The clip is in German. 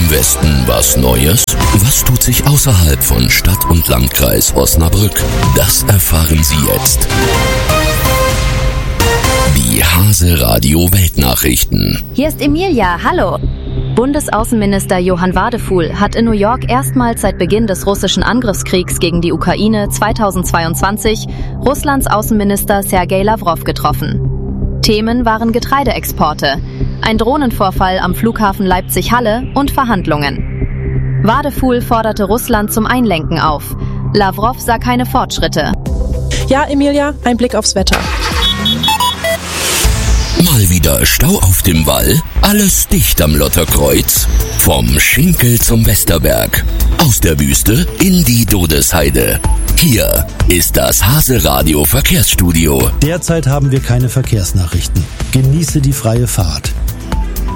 im Westen was Neues? Was tut sich außerhalb von Stadt und Landkreis Osnabrück? Das erfahren Sie jetzt. Die Hase Radio Weltnachrichten. Hier ist Emilia, hallo. Bundesaußenminister Johann Wadefuhl hat in New York erstmals seit Beginn des russischen Angriffskriegs gegen die Ukraine 2022 Russlands Außenminister Sergei Lavrov getroffen. Themen waren Getreideexporte, ein Drohnenvorfall am Flughafen Leipzig-Halle und Verhandlungen. Wadefuhl forderte Russland zum Einlenken auf. Lavrov sah keine Fortschritte. Ja, Emilia, ein Blick aufs Wetter. Mal wieder Stau auf dem Wall, alles dicht am Lotterkreuz. Vom Schinkel zum Westerberg, aus der Wüste in die Dodesheide. Hier ist das Hase Radio Verkehrsstudio. Derzeit haben wir keine Verkehrsnachrichten. Genieße die freie Fahrt.